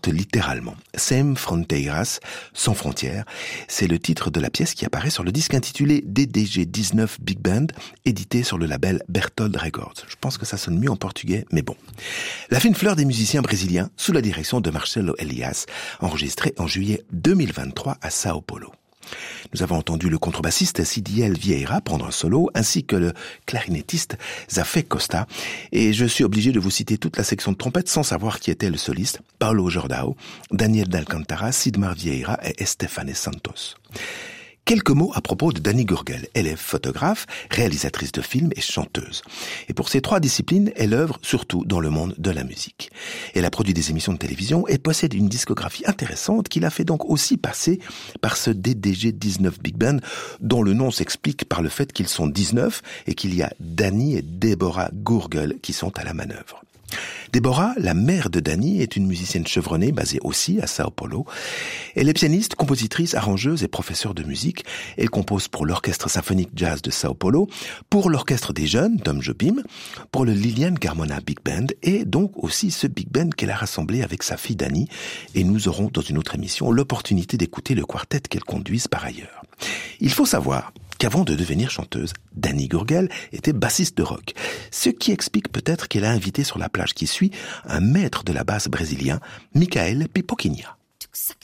porte littéralement Sem Fronteiras, sans frontières. C'est le titre de la pièce qui apparaît sur le disque intitulé DDG 19 Big Band, édité sur le label Berthold Records. Je pense que ça sonne mieux en portugais, mais bon. La fine fleur des musiciens brésiliens, sous la direction de Marcelo Elias, enregistré en juillet 2023 à Sao Paulo. Nous avons entendu le contrebassiste Sidiel Vieira prendre un solo, ainsi que le clarinettiste Zafé Costa. Et je suis obligé de vous citer toute la section de trompette sans savoir qui était le soliste: Paulo Jordao, Daniel d'Alcantara, Sidmar Vieira et Estefane Santos. Quelques mots à propos de Dani Gurgel. Elle est photographe, réalisatrice de films et chanteuse. Et pour ces trois disciplines, elle œuvre surtout dans le monde de la musique. Elle a produit des émissions de télévision et possède une discographie intéressante qui l'a fait donc aussi passer par ce DDG 19 Big Band, dont le nom s'explique par le fait qu'ils sont 19 et qu'il y a Dani et Deborah Gurgel qui sont à la manœuvre. Deborah, la mère de Dani, est une musicienne chevronnée basée aussi à Sao Paulo. Elle est pianiste, compositrice, arrangeuse et professeure de musique. Elle compose pour l'Orchestre symphonique jazz de Sao Paulo, pour l'Orchestre des jeunes, Tom Jobim, pour le Liliane Carmona Big Band et donc aussi ce Big Band qu'elle a rassemblé avec sa fille Dani. Et nous aurons dans une autre émission l'opportunité d'écouter le quartet qu'elle conduise par ailleurs. Il faut savoir qu'avant de devenir chanteuse, Dani Gurgel était bassiste de rock. Ce qui explique peut-être qu'elle a invité sur la plage qui suit un maître de la basse brésilien, Michael Pipoquinha.